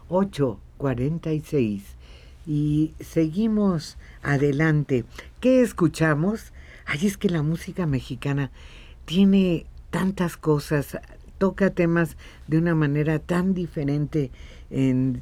8:46. Y seguimos adelante. ¿Qué escuchamos? Ay, es que la música mexicana tiene tantas cosas, toca temas de una manera tan diferente en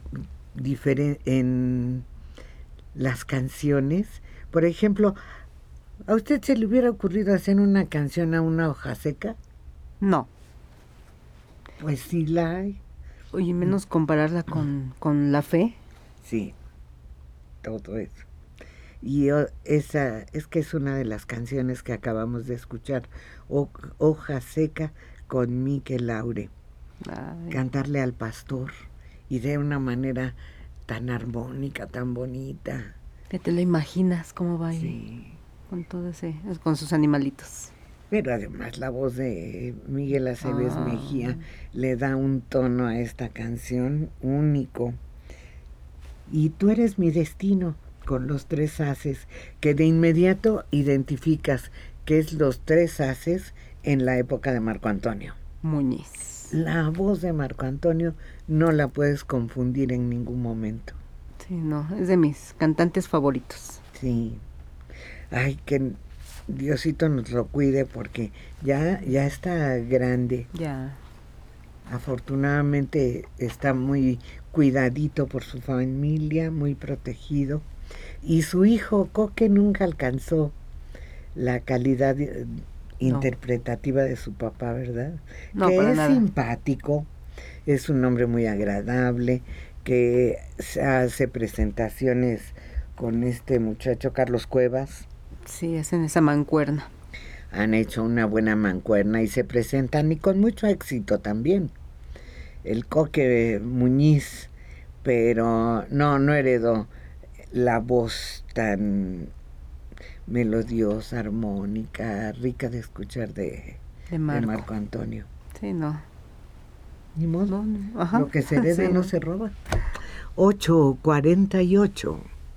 las canciones. Por ejemplo, ¿a usted se le hubiera ocurrido hacer una canción a una hoja seca? No. Pues sí la hay. Oye, menos compararla con La Fe. Sí, todo eso. Y esa es que es una de las canciones que acabamos de escuchar, Hoja Seca, con Miquel Laure. Ay. Cantarle al pastor y de una manera tan armónica, tan bonita. Que te lo imaginas cómo va ahí, Sí. con todo ese, con sus animalitos. Pero además la voz de Miguel Aceves Mejía le da un tono a esta canción único. Y Tú eres mi destino, con los tres haces, que de inmediato identificas que es los tres haces en la época de Marco Antonio Muñiz. La voz de Marco Antonio no la puedes confundir en ningún momento. Sí, no, es de mis cantantes favoritos. Sí. Ay, que Diosito nos lo cuide porque ya está grande. Ya. Afortunadamente está muy cuidadito por su familia, muy protegido. Y su hijo Coque nunca alcanzó la calidad interpretativa de su papá, ¿verdad? No, que para es nada. simpático, es un hombre muy agradable, que hace presentaciones con este muchacho Carlos Cuevas. Sí, hacen esa mancuerna. Han hecho una buena mancuerna y se presentan y con mucho éxito también. El Coque Muñiz, pero no heredó la voz tan melodiosa, armónica, rica de escuchar de Marco Antonio. Sí, no. Ni modo. No. Ajá. Lo que se hereda sí, no se roba. 8:48.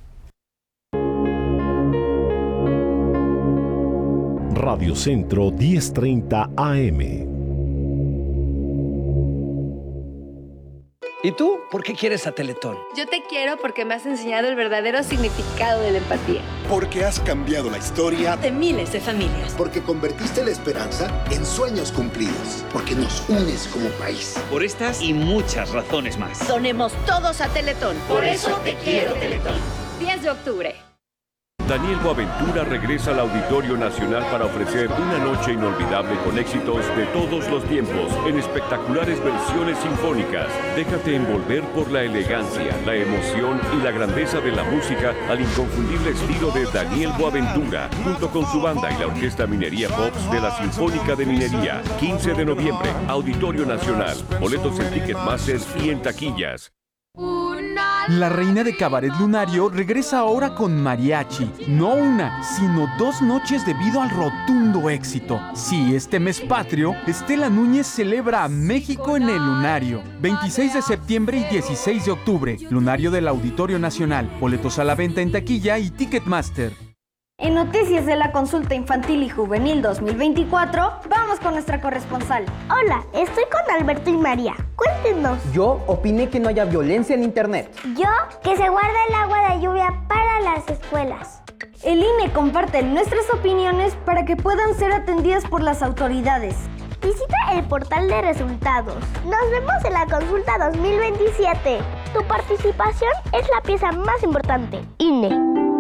Radio Centro 1030 AM. ¿Y tú? ¿Por qué quieres a Teletón? Yo te quiero porque me has enseñado el verdadero significado de la empatía. Porque has cambiado la historia de miles de familias. Porque convertiste la esperanza en sueños cumplidos. Porque nos unes como país. Por estas y muchas razones más. Donemos todos a Teletón. Por eso te quiero, Teletón. 10 de octubre. Daniel Boaventura regresa al Auditorio Nacional para ofrecer una noche inolvidable con éxitos de todos los tiempos en espectaculares versiones sinfónicas. Déjate envolver por la elegancia, la emoción y la grandeza de la música al inconfundible estilo de Daniel Boaventura, junto con su banda y la Orquesta Minería Pops de la Sinfónica de Minería. 15 de noviembre, Auditorio Nacional. Boletos en Ticketmaster y en taquillas. La reina de Cabaret Lunario regresa ahora con mariachi. No una, sino 2 noches debido al rotundo éxito. Sí, este mes patrio, Estela Núñez celebra a México en el Lunario. 26 de septiembre y 16 de octubre. Lunario del Auditorio Nacional. Boletos a la venta en taquilla y Ticketmaster. En Noticias de la Consulta Infantil y Juvenil 2024, vamos con nuestra corresponsal. Hola, estoy con Alberto y María. Cuéntenos. Yo opiné que no haya violencia en internet. Yo, que se guarda el agua de lluvia para las escuelas. El INE comparte nuestras opiniones para que puedan ser atendidas por las autoridades. Visita el portal de resultados. Nos vemos en la consulta 2027. Tu participación es la pieza más importante. INE.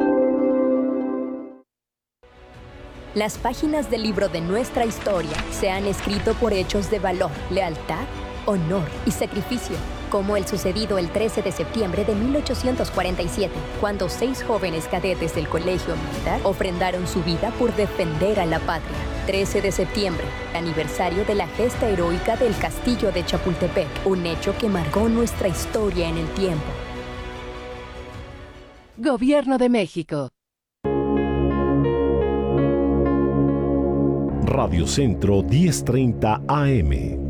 Las páginas del libro de nuestra historia se han escrito por hechos de valor, lealtad, honor y sacrificio, como el sucedido el 13 de septiembre de 1847, cuando 6 jóvenes cadetes del Colegio Militar ofrendaron su vida por defender a la patria. 13 de septiembre, aniversario de la gesta heroica del Castillo de Chapultepec, un hecho que marcó nuestra historia en el tiempo. Gobierno de México. Radio Centro 1030 AM.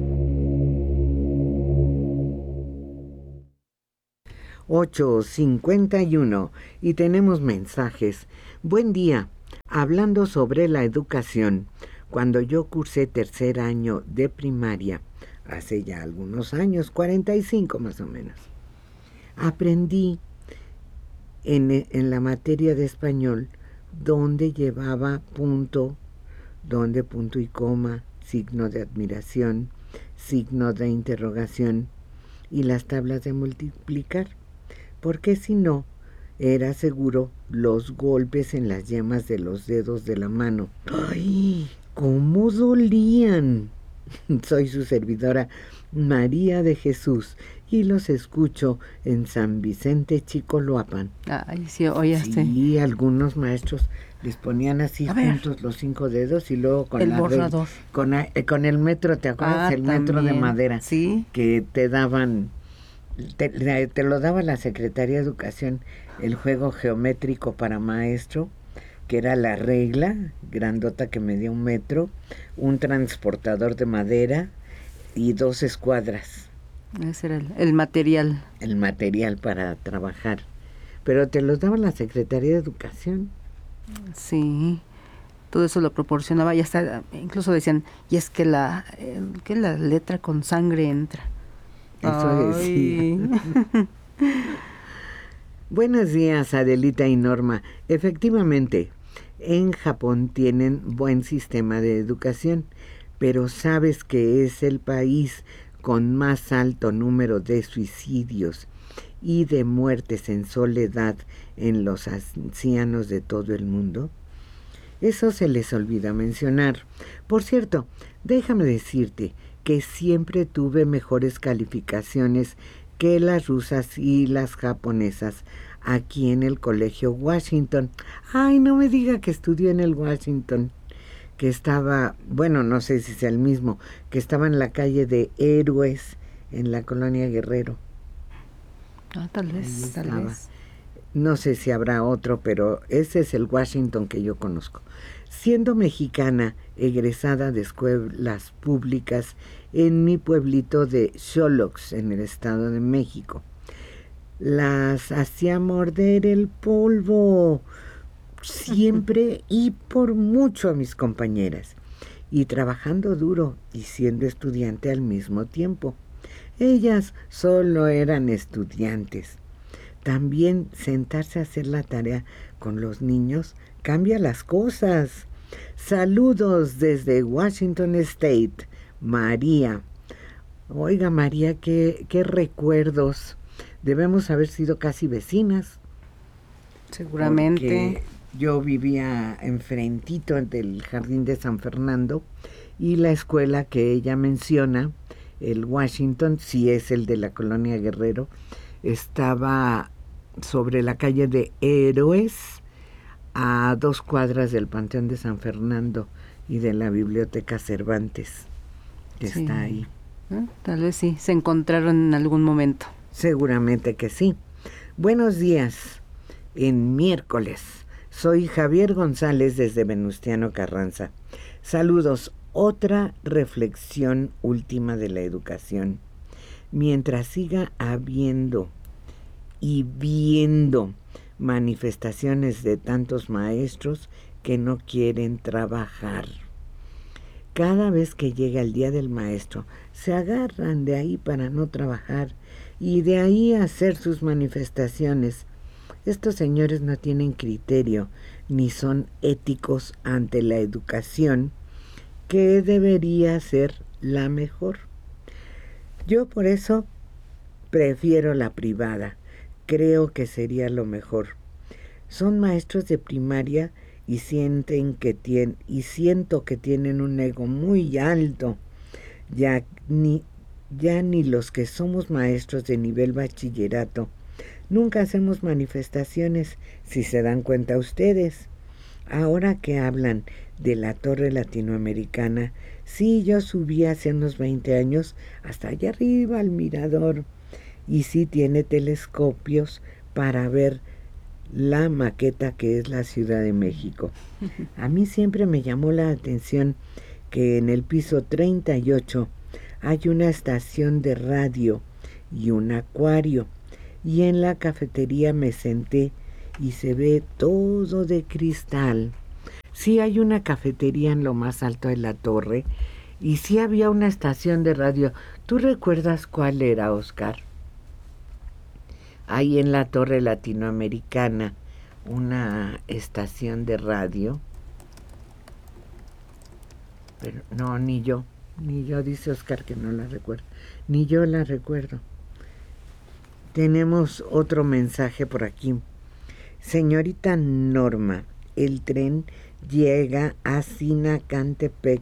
(8:51) y tenemos mensajes. Buen día. Hablando sobre la educación, cuando yo cursé 3er año de primaria, hace ya algunos años, 45 más o menos, aprendí en la materia de español dónde llevaba punto, dónde punto y coma, signo de admiración, signo de interrogación y las tablas de multiplicar, porque si no, era seguro los golpes en las yemas de los dedos de la mano. ¡Ay! ¡Cómo dolían! Soy su servidora María de Jesús y los escucho en San Vicente Chicoloapan. Ay, sí, oíste. Sí, algunos maestros les ponían así juntos los 5 dedos y luego con el borrador. Con el metro, ¿te acuerdas? El metro de madera. Sí. Que te daban, te lo daba la Secretaría de Educación, el juego geométrico para maestro, que era la regla, grandota que medía 1 metro, un transportador de madera y 2 escuadras. Ese era el material. El material para trabajar. Pero te los daba la Secretaría de Educación. Sí, todo eso lo proporcionaba y hasta incluso decían, y es que la letra con sangre entra. Eso decía. Buenos días, Adelita y Norma. Efectivamente, en Japón tienen buen sistema de educación, pero ¿sabes que es el país con más alto número de suicidios y de muertes en soledad en los ancianos de todo el mundo? Eso se les olvida mencionar. Por cierto, déjame decirte que siempre tuve mejores calificaciones que las rusas y las japonesas aquí en el Colegio Washington. Ay, no me diga que estudió en el Washington, que estaba, bueno, no sé si sea el mismo, que estaba en la calle de Héroes, en la colonia Guerrero. Tal vez. No sé si habrá otro, pero ese es el Washington que yo conozco. Siendo mexicana, egresada de escuelas públicas en mi pueblito de Xolox, en el Estado de México, las hacía morder el polvo siempre y por mucho a mis compañeras, y trabajando duro y siendo estudiante al mismo tiempo. Ellas solo eran estudiantes. También sentarse a hacer la tarea con los niños cambia las cosas. Saludos desde Washington State, María. Oiga, María, qué recuerdos. Debemos haber sido casi vecinas. Seguramente. Yo vivía enfrentito del Jardín de San Fernando y la escuela que ella menciona, el Washington, sí es el de la colonia Guerrero, estaba sobre la calle de Héroes, a 2 cuadras del Panteón de San Fernando y de la Biblioteca Cervantes, que está ahí. Tal vez sí, se encontraron en algún momento. Seguramente que sí. Buenos días, en miércoles. Soy Javier González desde Venustiano Carranza. Saludos. Otra reflexión última de la educación. Mientras siga habiendo y viendo manifestaciones de tantos maestros que no quieren trabajar, cada vez que llega el día del maestro, se agarran de ahí para no trabajar y de ahí hacer sus manifestaciones. Estos señores no tienen criterio ni son éticos ante la educación, que debería ser la mejor. Yo por eso prefiero la privada. Creo que sería lo mejor. Son maestros de primaria y siento que tienen un ego muy alto. Ya ni los que somos maestros de nivel bachillerato nunca hacemos manifestaciones, si se dan cuenta ustedes. Ahora que hablan de la Torre Latinoamericana, sí, yo subí hace unos 20 años hasta allá arriba al mirador, y sí tiene telescopios para ver la maqueta que es la Ciudad de México. A mí siempre me llamó la atención que en el piso 38 hay una estación de radio y un acuario, y en la cafetería me senté y se ve todo de cristal. Sí hay una cafetería en lo más alto de la torre y sí había una estación de radio. ¿Tú recuerdas cuál era, Oscar? Hay en la Torre Latinoamericana una estación de radio, pero no, ni yo, dice Oscar que no la recuerdo, ni yo la recuerdo. Tenemos otro mensaje por aquí. Señorita Norma, el tren llega a Sinacantepec